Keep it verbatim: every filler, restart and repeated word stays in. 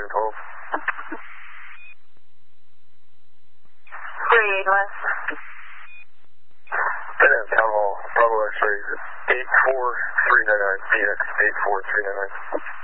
and twelve. three eight West. And then Town Hall, Bravo X-ray, eight four three nine nine, B X eight four three nine nine.